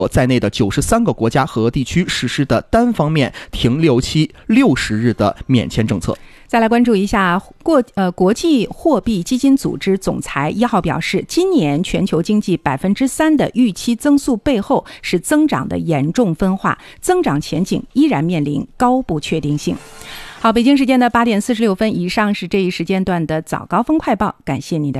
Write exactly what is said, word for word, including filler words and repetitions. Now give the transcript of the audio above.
在内的九十三个国家和地区实施的单方面停六期六十日的免签政策。 再来关注一下国呃国际货币基金组织总裁一号表示，今年全球经济百分之三的预期增速背后是增长的严重分化，增长前景依然面临高不确定性。好，北京时间的八点四十六分，以上是这一时间段的早高峰快报，感谢您的